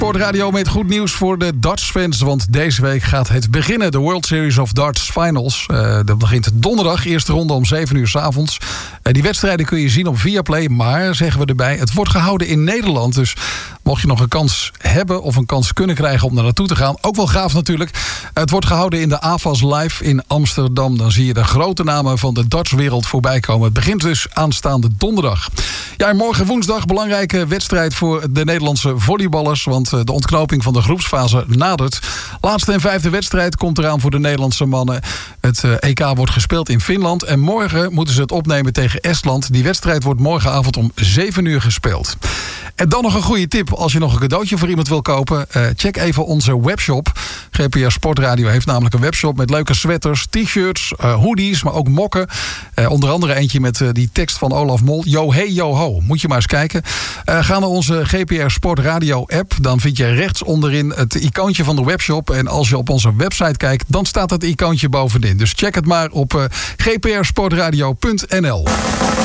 Sportradio met goed nieuws voor de dartsfans. Want deze week gaat het beginnen. De World Series of Darts Finals. Dat begint donderdag. Eerste ronde om 7 uur 's avonds. Die wedstrijden kun je zien op Viaplay. Maar, zeggen we erbij, het wordt gehouden in Nederland. Dus mocht je nog een kans hebben of een kans kunnen krijgen om daar naartoe te gaan. Ook wel gaaf natuurlijk. Het wordt gehouden in de AFAS Live in Amsterdam. Dan zie je de grote namen van de dartswereld voorbij komen. Het begint dus aanstaande donderdag. Ja, en morgen woensdag belangrijke wedstrijd voor de Nederlandse volleyballers. Want de ontknoping van de groepsfase nadert. Laatste en vijfde wedstrijd komt eraan voor de Nederlandse mannen. Het EK wordt gespeeld in Finland. En morgen moeten ze het opnemen tegen Estland. Die wedstrijd wordt morgenavond om 7 uur gespeeld. En dan nog een goede tip. Als je nog een cadeautje voor iemand wil kopen, check even onze webshop. GPR Sportradio heeft namelijk een webshop met leuke sweaters, t-shirts, hoodies, maar ook mokken. Onder andere eentje met die tekst van Olaf Mol. Yo hey yo ho. Moet je maar eens kijken. Ga naar onze GPR Sportradio app. Dan vind je rechts onderin het icoontje van de webshop. En als je op onze website kijkt, dan staat het icoontje bovenin. Dus check het maar op gprsportradio.nl.